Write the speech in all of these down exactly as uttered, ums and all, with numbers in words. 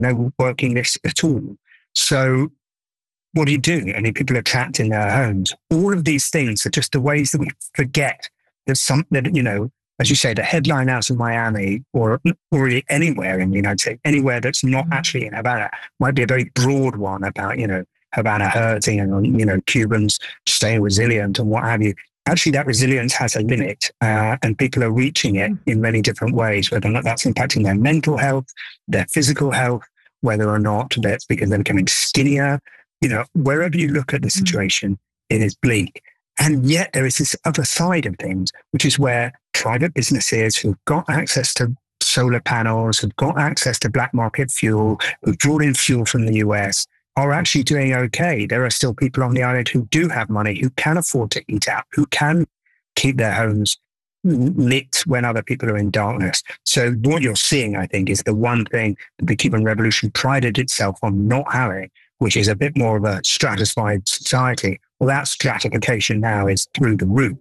no working list at all. So what do you do? I mean, people are trapped in their homes. All of these things are just the ways that we forget that some, that, you know, as you say, the headline out of Miami or, or really anywhere in the United States, anywhere that's not actually in Havana, might be a very broad one about, you know, Havana hurting and, you know, Cubans staying resilient and what have you. Actually, that resilience has a limit, uh, and people are reaching it in many different ways, whether or not that's impacting their mental health, their physical health, whether or not that's because they're becoming skinnier. You know, wherever you look at the situation, it is bleak. And yet there is this other side of things, which is where private businesses who've got access to solar panels, who've got access to black market fuel, who've brought in fuel from the U S, are actually doing okay. There are still people on the island who do have money, who can afford to eat out, who can keep their homes lit when other people are in darkness. So what you're seeing, I think, is the one thing that the Cuban Revolution prided itself on not having, which is a bit more of a stratified society. Well, that stratification now is through the roof.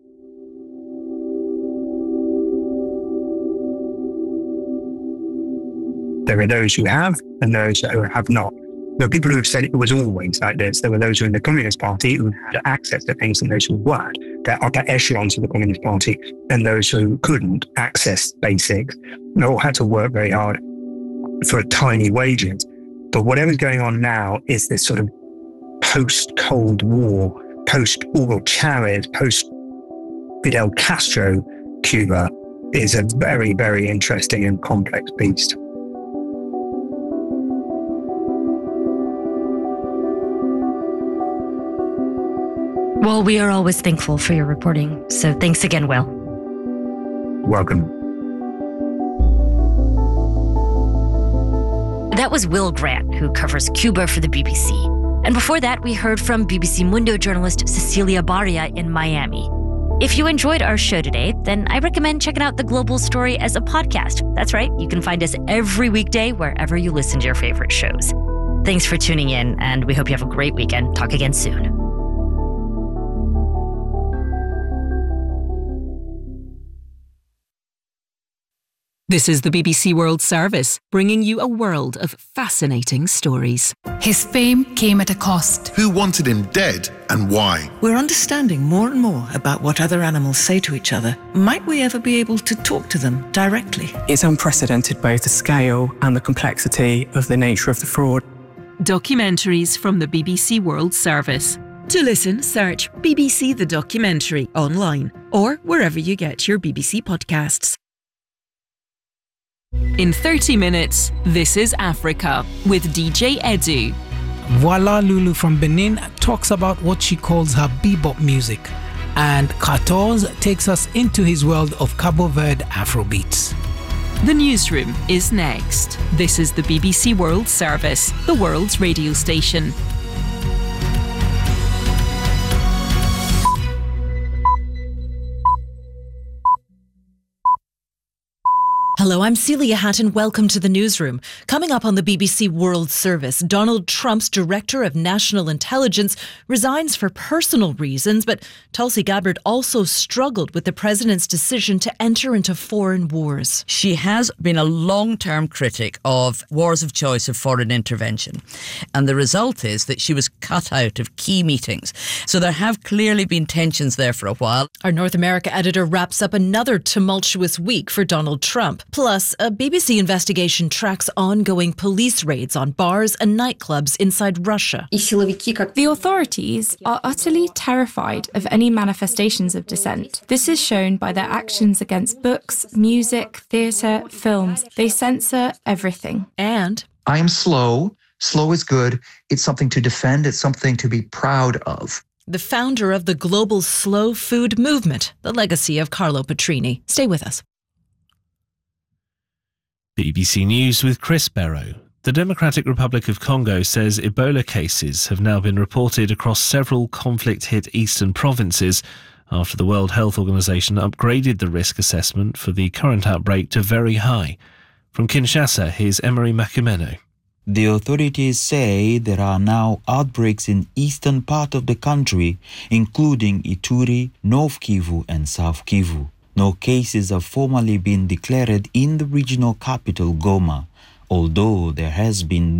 There are those who have and those who have not. There are people who have said it was always like this. There were those who were in the Communist Party who had access to things and those who weren't. There are upper echelons of the Communist Party and those who couldn't access basics. They all had to work very hard for tiny wages. But whatever's going on now is this sort of post-Cold War, post-Hugo Chavez, post-Fidel Castro Cuba is a very, very interesting and complex beast. Well, we are always thankful for your reporting. So thanks again, Will. Welcome. That was Will Grant, who covers Cuba for the B B C. And before that, we heard from B B C Mundo journalist Cecilia Baria in Miami. If you enjoyed our show today, then I recommend checking out The Global Story as a podcast. That's right, you can find us every weekday wherever you listen to your favorite shows. Thanks for tuning in, and we hope you have a great weekend. Talk again soon. This is the B B C World Service, bringing you a world of fascinating stories. His fame came at a cost. Who wanted him dead and why? We're understanding more and more about what other animals say to each other. Might we ever be able to talk to them directly? It's unprecedented, both the scale and the complexity of the nature of the fraud. Documentaries from the B B C World Service. To listen, search B B C The Documentary online or wherever you get your B B C podcasts. In thirty minutes, this is Africa with D J Edu. Voila Lulu from Benin talks about what she calls her bebop music, and Katorz takes us into his world of Cabo Verde Afrobeats. The newsroom is next. This is the B B C World Service, the world's radio station. Hello, I'm Celia Hatton. Welcome to the newsroom. Coming up on the B B C World Service, Donald Trump's Director of National Intelligence resigns for personal reasons, but Tulsi Gabbard also struggled with the president's decision to enter into foreign wars. She has been a long-term critic of wars of choice of foreign intervention. And the result is that she was cut out of key meetings. So there have clearly been tensions there for a while. Our North America editor wraps up another tumultuous week for Donald Trump. Plus, a B B C investigation tracks ongoing police raids on bars and nightclubs inside Russia. The authorities are utterly terrified of any manifestations of dissent. This is shown by their actions against books, music, theatre, films. They censor everything. And I am slow. Slow is good. It's something to defend. It's something to be proud of. The founder of the global slow food movement, the legacy of Carlo Petrini. Stay with us. B B C News with Chris Barrow. The Democratic Republic of Congo says Ebola cases have now been reported across several conflict-hit eastern provinces after the World Health Organization upgraded the risk assessment for the current outbreak to very high. From Kinshasa, here's Emery Makumeno. The authorities say there are now outbreaks in eastern part of the country, including Ituri, North Kivu and South Kivu. No cases have formally been declared in the regional capital, Goma. although there has been